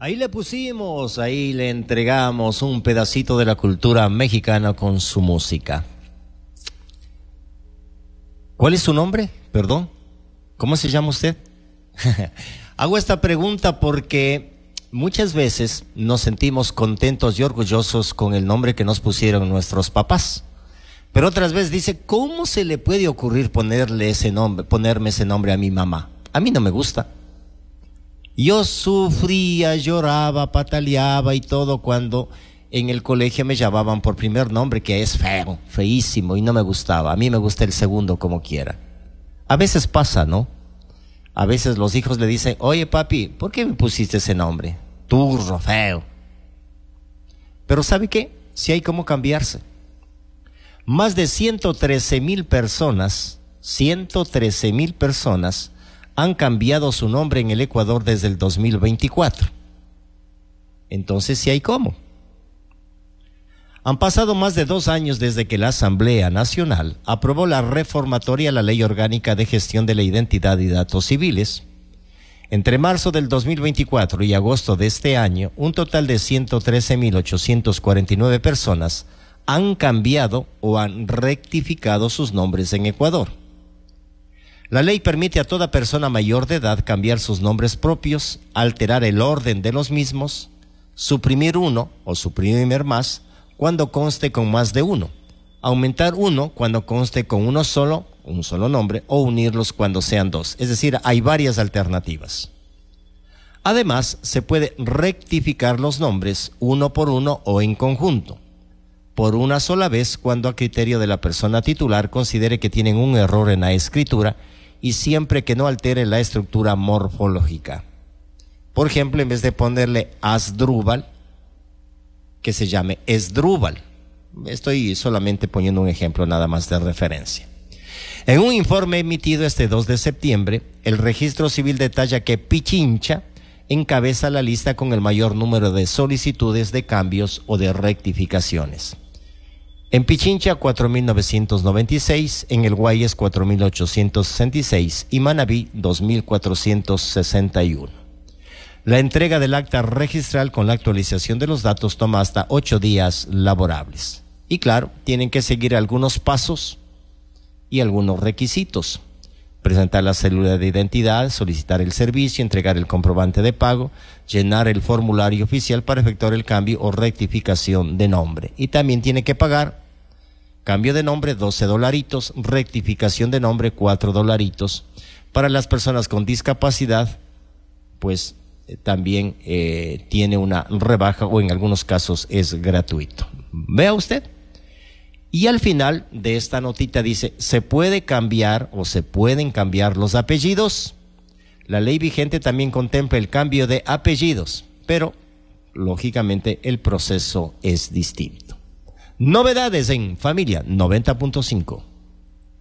Ahí le pusimos, ahí le entregamos un pedacito de la cultura mexicana con su música. ¿Cuál es su nombre? Perdón. ¿Cómo se llama usted? Hago esta pregunta porque muchas veces nos sentimos contentos y orgullosos con el nombre que nos pusieron nuestros papás. Pero otras veces dice, ¿cómo se le puede ocurrir ponerme ese nombre a mi mamá? A mí no me gusta. Yo sufría, lloraba, pataleaba y todo cuando en el colegio me llamaban por primer nombre, que es feo, feísimo, y no me gustaba. A mí me gusta el segundo como quiera. A veces pasa, ¿no? A veces los hijos le dicen, oye papi, ¿por qué me pusiste ese nombre? Turro, feo. Pero ¿sabe qué? Sí hay cómo cambiarse. Más de 113,000 personas han cambiado su nombre en el Ecuador desde el 2024. Entonces sí hay cómo. Han pasado más de 2 años desde que la Asamblea Nacional aprobó la reformatoria a la Ley Orgánica de Gestión de la Identidad y Datos Civiles. Entre marzo del 2024 y agosto de este año, un total de 113,849 personas han cambiado o han rectificado sus nombres en Ecuador. La ley permite a toda persona mayor de edad cambiar sus nombres propios, alterar el orden de los mismos, suprimir uno o suprimir más cuando conste con más de uno, aumentar uno cuando conste con un solo nombre, o unirlos cuando sean 2. Es decir, hay varias alternativas. Además, se puede rectificar los nombres uno por uno o en conjunto, por una sola vez cuando a criterio de la persona titular considere que tienen un error en la escritura y siempre que no altere la estructura morfológica. Por ejemplo, en vez de ponerle Asdrúbal, que se llame Esdrúbal. Estoy solamente poniendo un ejemplo nada más de referencia. En un informe emitido este 2 de septiembre, el Registro Civil detalla que Pichincha encabeza la lista con el mayor número de solicitudes de cambios o de rectificaciones. En Pichincha 4,996, en el Guayas 4,866 y Manabí 2,461. La entrega del acta registral con la actualización de los datos toma hasta 8 días laborables. Y claro, tienen que seguir algunos pasos y algunos requisitos. Presentar la cédula de identidad, solicitar el servicio, entregar el comprobante de pago, llenar el formulario oficial para efectuar el cambio o rectificación de nombre. Y también tiene que pagar cambio de nombre $12, rectificación de nombre $4. Para las personas con discapacidad, pues también tiene una rebaja o en algunos casos es gratuito. Vea usted. Y al final de esta notita dice, ¿se puede cambiar o se pueden cambiar los apellidos? La ley vigente también contempla el cambio de apellidos, pero lógicamente el proceso es distinto. Novedades en Familia 90.5.